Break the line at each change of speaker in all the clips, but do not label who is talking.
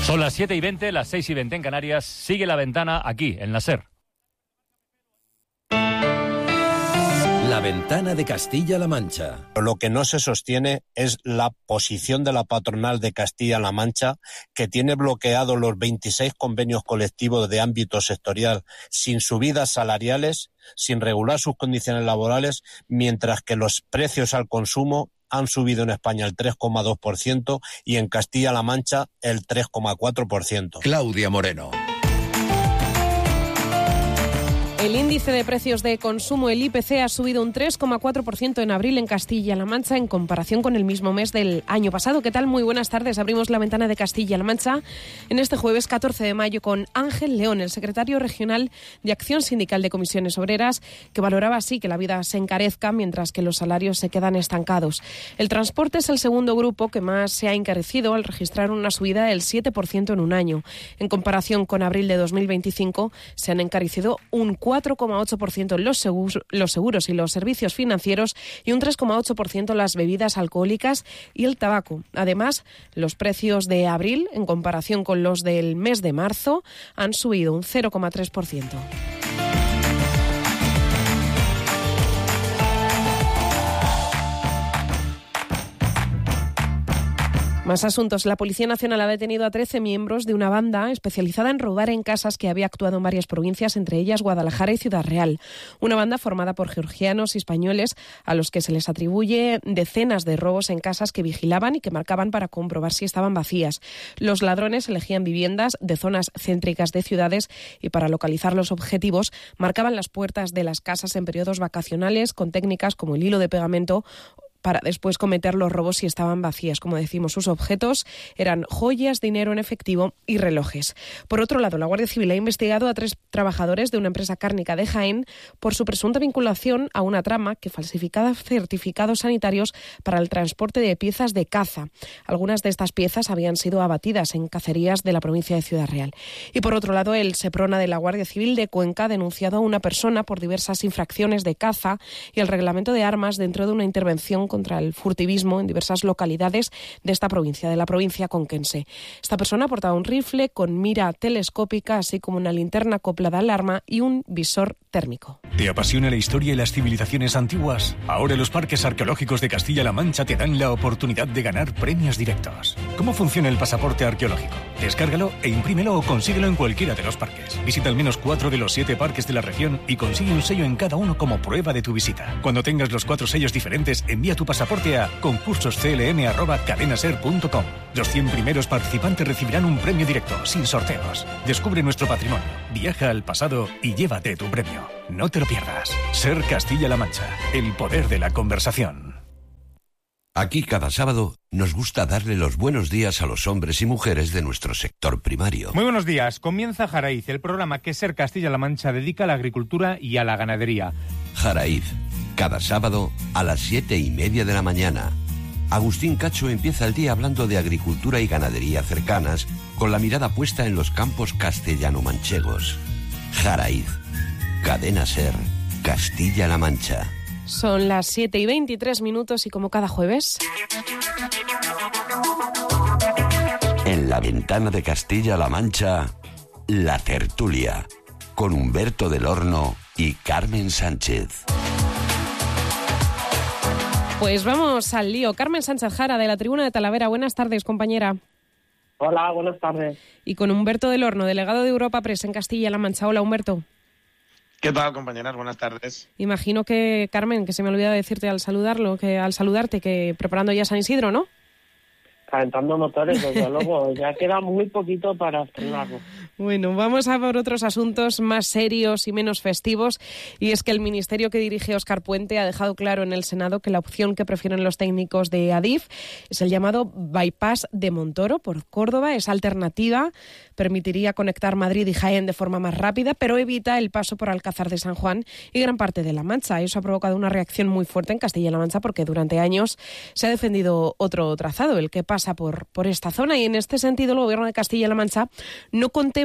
Son las 7:20, las 6:20 en Canarias. Sigue La Ventana aquí, en la SER.
La Ventana de Castilla-La Mancha.
Lo que no se sostiene es la posición de la patronal de Castilla-La Mancha, que tiene bloqueados los 26 convenios colectivos de ámbito sectorial sin subidas salariales, sin regular sus condiciones laborales, mientras que los precios al consumo han subido en España el 3,2% y en Castilla-La Mancha el 3,4%.
Claudia Moreno.
El índice de precios de consumo, el IPC, ha subido un 3,4% en abril en Castilla-La Mancha en comparación con el mismo mes del año pasado. ¿Qué tal? Muy buenas tardes. Abrimos La Ventana de Castilla-La Mancha en este jueves 14 de mayo con Ángel León, el secretario regional de Acción Sindical de Comisiones Obreras, que valoraba así que la vida se encarezca mientras que los salarios se quedan estancados. El transporte es el segundo grupo que más se ha encarecido al registrar una subida del 7% en un año. En comparación con abril de 2025 se han encarecido un 4,8% los seguros y los servicios financieros y un 3,8% las bebidas alcohólicas y el tabaco. Además, los precios de abril, en comparación con los del mes de marzo, han subido un 0,3%. Más asuntos. La Policía Nacional ha detenido a 13 miembros de una banda especializada en robar en casas que había actuado en varias provincias, entre ellas Guadalajara y Ciudad Real. Una banda formada por georgianos y españoles a los que se les atribuye decenas de robos en casas que vigilaban y que marcaban para comprobar si estaban vacías. Los ladrones elegían viviendas de zonas céntricas de ciudades y para localizar los objetivos marcaban las puertas de las casas en periodos vacacionales con técnicas como el hilo de pegamento para después cometer los robos si estaban vacías. Como decimos, sus objetos eran joyas, dinero en efectivo y relojes. Por otro lado, la Guardia Civil ha investigado a 3 trabajadores de una empresa cárnica de Jaén por su presunta vinculación a una trama que falsificaba certificados sanitarios para el transporte de piezas de caza. Algunas de estas piezas habían sido abatidas en cacerías de la provincia de Ciudad Real. Y por otro lado, el Seprona de la Guardia Civil de Cuenca ha denunciado a una persona por diversas infracciones de caza y el reglamento de armas dentro de una intervención contra el furtivismo en diversas localidades de esta provincia, de la provincia conquense. Esta persona portaba un rifle con mira telescópica, así como una linterna acoplada al arma y un visor térmico.
¿Te apasiona la historia y las civilizaciones antiguas? Ahora los parques arqueológicos de Castilla-La Mancha te dan la oportunidad de ganar premios directos. ¿Cómo funciona el pasaporte arqueológico? Descárgalo e imprímelo o consíguelo en cualquiera de los parques. Visita al menos 4 de los 7 parques de la región y consigue un sello en cada uno como prueba de tu visita. Cuando tengas los 4 sellos diferentes, envía tu pasaporte a concursosclm@cadenaser.com. Los 100 primeros participantes recibirán un premio directo, sin sorteos. Descubre nuestro patrimonio, viaja al pasado y llévate tu premio. No te lo pierdas. SER Castilla-La Mancha, el poder de la conversación.
Aquí cada sábado nos gusta darle los buenos días a los hombres y mujeres de nuestro sector primario.
Muy buenos días. Comienza Jaraíz, el programa que SER Castilla-La Mancha dedica a la agricultura y a la ganadería.
Jaraíz, cada sábado a las 7:30 de la mañana. Agustín Cacho empieza el día hablando de agricultura y ganadería cercanas, con la mirada puesta en los campos castellano-manchegos. Jaraíz, Cadena SER, Castilla-La Mancha.
Son las 7:23 y como cada jueves,
en La Ventana de Castilla-La Mancha, La Tertulia, con Humberto del Horno y Carmen Sánchez.
Pues vamos al lío. Carmen Sánchez Jara, de la Tribuna de Talavera. Buenas tardes, compañera.
Hola, buenas tardes.
Y con Humberto del Horno, delegado de Europa Press en Castilla-La Mancha. Hola, Humberto.
¿Qué tal, compañeras? Buenas tardes.
Imagino que, Carmen, que se me ha olvidado decirte al saludarte, que preparando ya San Isidro, ¿no?
Calentando motores, desde luego. Ya queda muy poquito para estrenarlo.
Bueno, vamos a por otros asuntos más serios y menos festivos. Y es que el ministerio que dirige Óscar Puente ha dejado claro en el Senado que la opción que prefieren los técnicos de Adif es el llamado bypass de Montoro por Córdoba. Esa alternativa permitiría conectar Madrid y Jaén de forma más rápida, pero evita el paso por Alcázar de San Juan y gran parte de La Mancha. Eso ha provocado una reacción muy fuerte en Castilla-La Mancha porque durante años se ha defendido otro trazado, el que pasa por esta zona, y en este sentido el Gobierno de Castilla-La Mancha no contempla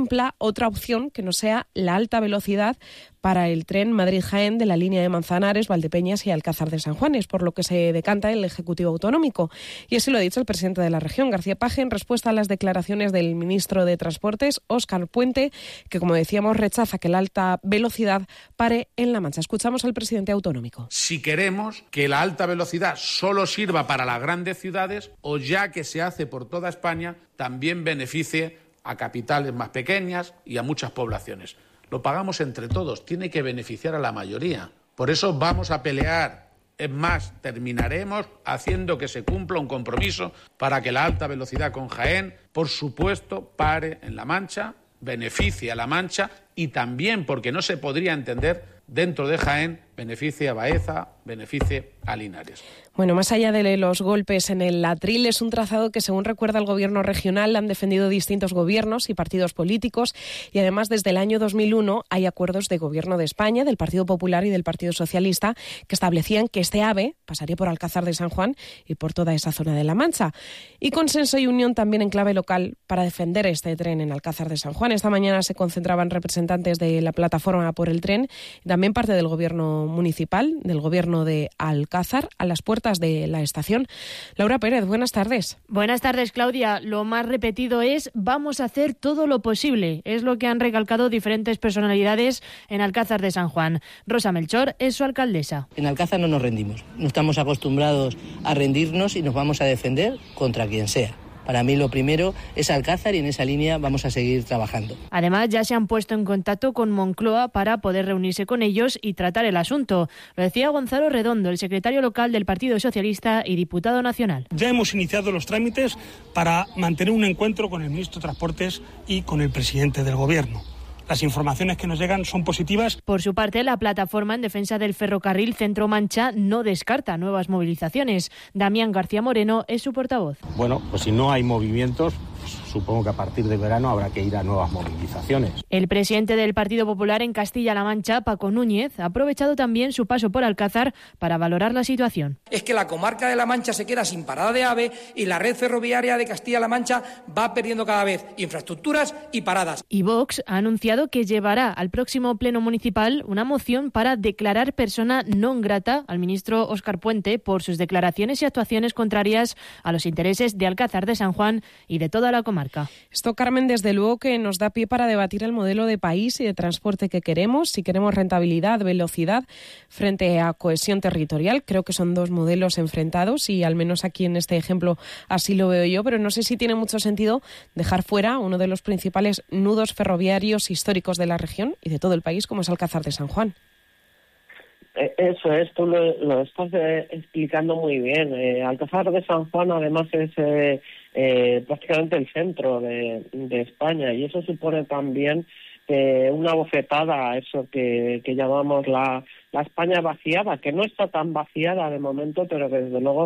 contempla otra opción que no sea la alta velocidad para el tren Madrid-Jaén de la línea de Manzanares, Valdepeñas y Alcázar de San Juan. Es por lo que se decanta el Ejecutivo Autonómico. Y así lo ha dicho el presidente de la región, García Page, en respuesta a las declaraciones del ministro de Transportes, Óscar Puente, que, como decíamos, rechaza que la alta velocidad pare en La Mancha. Escuchamos al presidente autonómico.
Si queremos que la alta velocidad solo sirva para las grandes ciudades, o ya que se hace por toda España, también beneficie a capitales más pequeñas y a muchas poblaciones. Lo pagamos entre todos, tiene que beneficiar a la mayoría. Por eso vamos a pelear. Es más, terminaremos haciendo que se cumpla un compromiso para que la alta velocidad con Jaén, por supuesto, pare en La Mancha, beneficie a La Mancha y también, porque no se podría entender, dentro de Jaén, beneficie a Baeza, beneficie a Linares.
Bueno, más allá de los golpes en el Atril, es un trazado que, según recuerda el gobierno regional, han defendido distintos gobiernos y partidos políticos, y además desde el año 2001 hay acuerdos de gobierno de España, del Partido Popular y del Partido Socialista, que establecían que este AVE pasaría por Alcázar de San Juan y por toda esa zona de La Mancha. Y consenso y unión también en clave local para defender este tren en Alcázar de San Juan. Esta mañana se concentraban representantes de la plataforma por el tren, también parte del gobierno municipal, del gobierno de Alcázar, a las puertas de la estación. Laura Pérez, buenas tardes.
Buenas tardes, Claudia. Lo más repetido es: vamos a hacer todo lo posible. Es lo que han recalcado diferentes personalidades en Alcázar de San Juan. Rosa Melchor es su alcaldesa.
En Alcázar no nos rendimos. No estamos acostumbrados a rendirnos y nos vamos a defender contra quien sea. Para mí lo primero es Alcázar y en esa línea vamos a seguir trabajando.
Además, ya se han puesto en contacto con Moncloa para poder reunirse con ellos y tratar el asunto. Lo decía Gonzalo Redondo, el secretario local del Partido Socialista y diputado nacional.
Ya hemos iniciado los trámites para mantener un encuentro con el ministro de Transportes y con el presidente del Gobierno. Las informaciones que nos llegan son positivas.
Por su parte, la plataforma en defensa del ferrocarril Centro-Mancha no descarta nuevas movilizaciones. Damián García Moreno es su portavoz.
Bueno, pues si no hay movimientos, supongo que a partir de verano habrá que ir a nuevas movilizaciones.
El presidente del Partido Popular en Castilla-La Mancha, Paco Núñez, ha aprovechado también su paso por Alcázar para valorar la situación.
Es que la comarca de La Mancha se queda sin parada de AVE y la red ferroviaria de Castilla-La Mancha va perdiendo cada vez infraestructuras y paradas.
Y Vox ha anunciado que llevará al próximo pleno municipal una moción para declarar persona non grata al ministro Óscar Puente por sus declaraciones y actuaciones contrarias a los intereses de Alcázar de San Juan y de toda la comarca.
Esto, Carmen, desde luego que nos da pie para debatir el modelo de país y de transporte que queremos, si queremos rentabilidad, velocidad, frente a cohesión territorial. Creo que son dos modelos enfrentados y al menos aquí en este ejemplo así lo veo yo, pero no sé si tiene mucho sentido dejar fuera uno de los principales nudos ferroviarios históricos de la región y de todo el país, como es Alcázar de San Juan.
Eso es, tú lo estás explicando muy bien. Alcázar de San Juan además es prácticamente el centro de España y eso supone también una bofetada a eso que llamamos la España vaciada, que no está tan vaciada de momento, pero que desde luego